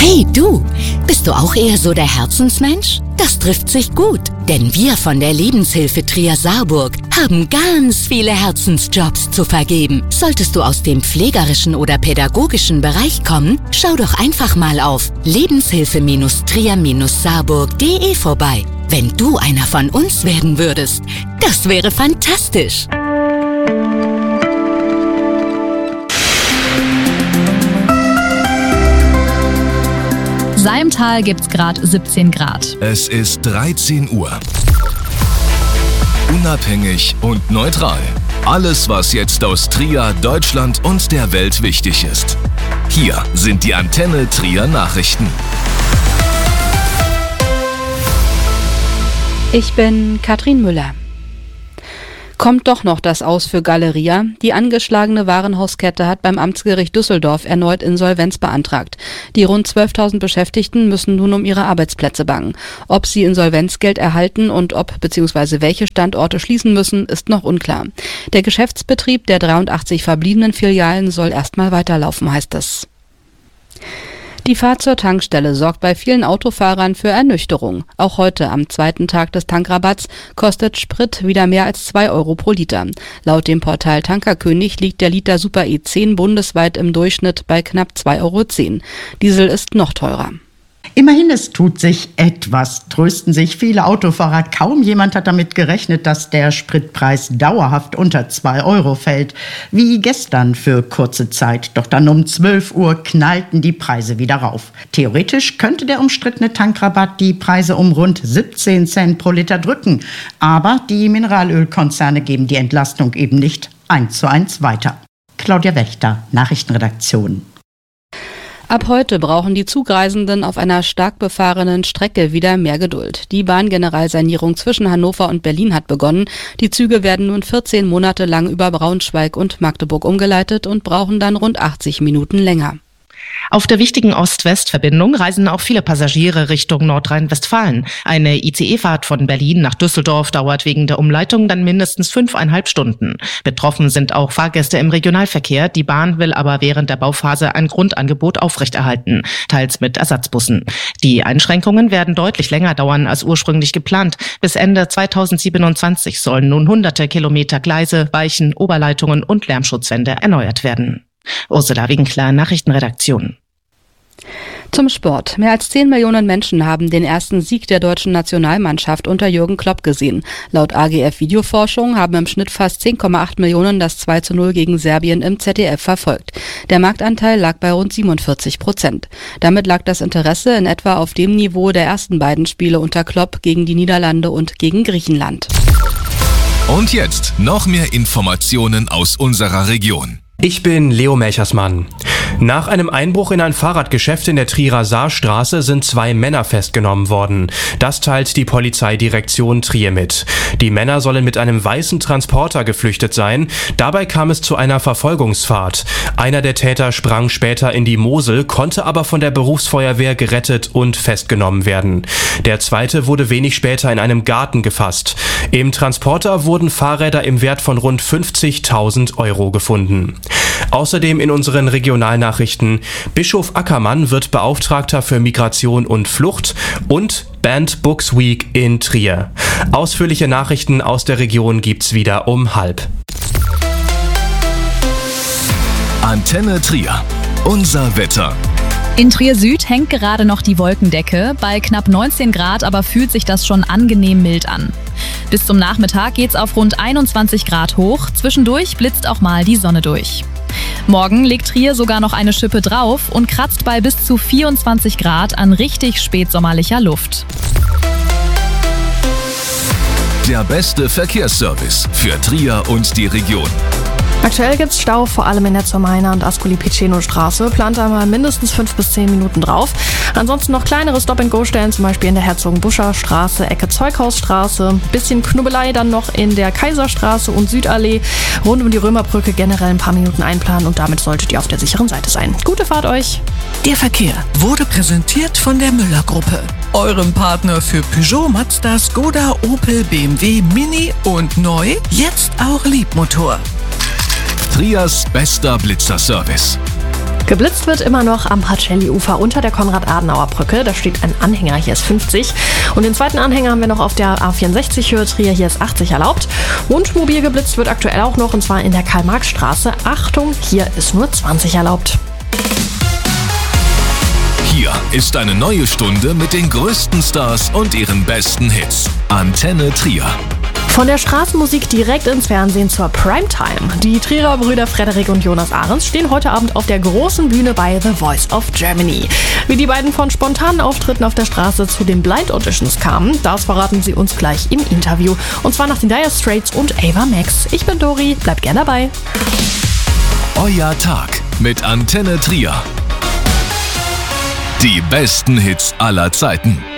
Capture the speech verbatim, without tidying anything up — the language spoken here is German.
Hey du, bist du auch eher so der Herzensmensch? Das trifft sich gut, denn wir von der Lebenshilfe Trier-Saarburg haben ganz viele Herzensjobs zu vergeben. Solltest du aus dem pflegerischen oder pädagogischen Bereich kommen, schau doch einfach mal auf lebenshilfe Trier Saarburg punkt de vorbei. Wenn du einer von uns werden würdest, das wäre fantastisch. Salmtal gibt's gerade siebzehn Grad. Es ist dreizehn Uhr. Unabhängig und neutral. Alles, was jetzt aus Trier, Deutschland und der Welt wichtig ist. Hier sind die Antenne Trier Nachrichten. Ich bin Katrin Müller. Kommt doch noch das Aus für Galeria. Die angeschlagene Warenhauskette hat beim Amtsgericht Düsseldorf erneut Insolvenz beantragt. Die rund zwölftausend Beschäftigten müssen nun um ihre Arbeitsplätze bangen. Ob sie Insolvenzgeld erhalten und ob bzw. welche Standorte schließen müssen, ist noch unklar. Der Geschäftsbetrieb der dreiundachtzig verbliebenen Filialen soll erstmal weiterlaufen, heißt es. Die Fahrt zur Tankstelle sorgt bei vielen Autofahrern für Ernüchterung. Auch heute, am zweiten Tag des Tankrabatts, kostet Sprit wieder mehr als zwei Euro pro Liter. Laut dem Portal Tankerkönig liegt der Liter Super E zehn bundesweit im Durchschnitt bei knapp zwei Euro zehn. Diesel ist noch teurer. Immerhin, es tut sich etwas, trösten sich viele Autofahrer. Kaum jemand hat damit gerechnet, dass der Spritpreis dauerhaft unter zwei Euro fällt. Wie gestern für kurze Zeit. Doch dann um zwölf Uhr knallten die Preise wieder rauf. Theoretisch könnte der umstrittene Tankrabatt die Preise um rund siebzehn Cent pro Liter drücken. Aber die Mineralölkonzerne geben die Entlastung eben nicht eins zu eins weiter. Claudia Wächter, Nachrichtenredaktion. Ab heute brauchen die Zugreisenden auf einer stark befahrenen Strecke wieder mehr Geduld. Die Bahngeneralsanierung zwischen Hannover und Berlin hat begonnen. Die Züge werden nun vierzehn Monate lang über Braunschweig und Magdeburg umgeleitet und brauchen dann rund achtzig Minuten länger. Auf der wichtigen Ost-West-Verbindung reisen auch viele Passagiere Richtung Nordrhein-Westfalen. Eine I C E-Fahrt von Berlin nach Düsseldorf dauert wegen der Umleitung dann mindestens fünfeinhalb Stunden. Betroffen sind auch Fahrgäste im Regionalverkehr. Die Bahn will aber während der Bauphase ein Grundangebot aufrechterhalten, teils mit Ersatzbussen. Die Einschränkungen werden deutlich länger dauern als ursprünglich geplant. Bis Ende zweitausendsiebenundzwanzig sollen nun hunderte Kilometer Gleise, Weichen, Oberleitungen und Lärmschutzwände erneuert werden. Ursula Winkler, Nachrichtenredaktion. Zum Sport. Mehr als zehn Millionen Menschen haben den ersten Sieg der deutschen Nationalmannschaft unter Jürgen Klopp gesehen. Laut A G F Videoforschung haben im Schnitt fast zehn Komma acht Millionen das zwei zu null gegen Serbien im Z D F verfolgt. Der Marktanteil lag bei rund siebenundvierzig Prozent. Damit lag das Interesse in etwa auf dem Niveau der ersten beiden Spiele unter Klopp gegen die Niederlande und gegen Griechenland. Und jetzt noch mehr Informationen aus unserer Region. Ich bin Leo Melchersmann. Nach einem Einbruch in ein Fahrradgeschäft in der Trierer Saarstraße sind zwei Männer festgenommen worden. Das teilt die Polizeidirektion Trier mit. Die Männer sollen mit einem weißen Transporter geflüchtet sein. Dabei kam es zu einer Verfolgungsfahrt. Einer der Täter sprang später in die Mosel, konnte aber von der Berufsfeuerwehr gerettet und festgenommen werden. Der zweite wurde wenig später in einem Garten gefasst. Im Transporter wurden Fahrräder im Wert von rund fünfzigtausend Euro gefunden. Außerdem in unseren Regionalnachrichten: Bischof Ackermann wird Beauftragter für Migration und Flucht und Banned Books Week in Trier. Ausführliche Nachrichten aus der Region gibt's wieder um halb. Antenne Trier. Unser Wetter. In Trier Süd hängt gerade noch die Wolkendecke. Bei knapp neunzehn Grad aber fühlt sich das schon angenehm mild an. Bis zum Nachmittag geht's auf rund einundzwanzig Grad hoch. Zwischendurch blitzt auch mal die Sonne durch. Morgen legt Trier sogar noch eine Schippe drauf und kratzt bei bis zu vierundzwanzig Grad an richtig spätsommerlicher Luft. Der beste Verkehrsservice für Trier und die Region. Aktuell gibt's Stau, vor allem in der Zermainer und Ascoli-Piceno-Straße. Plant einmal mindestens fünf bis zehn Minuten drauf. Ansonsten noch kleinere Stop-and-Go-Stellen, zum Beispiel in der Herzogenbuscher Straße, Ecke Zeughausstraße. Bisschen Knubbelei dann noch in der Kaiserstraße und Südallee. Rund um die Römerbrücke generell ein paar Minuten einplanen und damit solltet ihr auf der sicheren Seite sein. Gute Fahrt euch! Der Verkehr wurde präsentiert von der Müller-Gruppe. Eurem Partner für Peugeot, Mazda, Skoda, Opel, B M W, Mini und neu, jetzt auch Liebmotor. Triers bester Blitzerservice. Geblitzt wird immer noch am Pacelli-Ufer unter der Konrad-Adenauer-Brücke. Da steht ein Anhänger, hier ist fünfzig. Und den zweiten Anhänger haben wir noch auf der A vierundsechzig Höhe Trier, hier ist achtzig erlaubt. Und mobil geblitzt wird aktuell auch noch, und zwar in der Karl-Marx-Straße. Achtung, hier ist nur zwanzig erlaubt. Hier ist eine neue Stunde mit den größten Stars und ihren besten Hits. Antenne Trier. Von der Straßenmusik direkt ins Fernsehen zur Primetime. Die Trierer Brüder Frederik und Jonas Ahrens stehen heute Abend auf der großen Bühne bei The Voice of Germany. Wie die beiden von spontanen Auftritten auf der Straße zu den Blind Auditions kamen, das verraten sie uns gleich im Interview. Und zwar nach den Dire Straits und Ava Max. Ich bin Dori, bleibt gern dabei. Euer Tag mit Antenne Trier. Die besten Hits aller Zeiten.